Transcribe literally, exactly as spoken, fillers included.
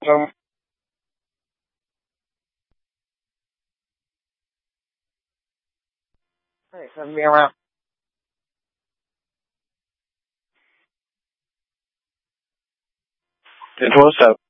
Um, hey, send me around. It was up.